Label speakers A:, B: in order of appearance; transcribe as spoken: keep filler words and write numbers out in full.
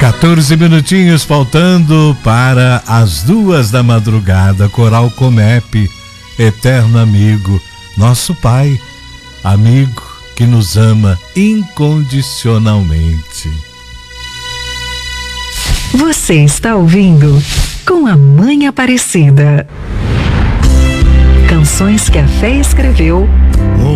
A: quatorze minutinhos faltando para as duas da madrugada. Coral Comep, eterno amigo, nosso Pai, amigo que nos ama incondicionalmente.
B: Você está ouvindo Com a Mãe Aparecida. Canções que a fé escreveu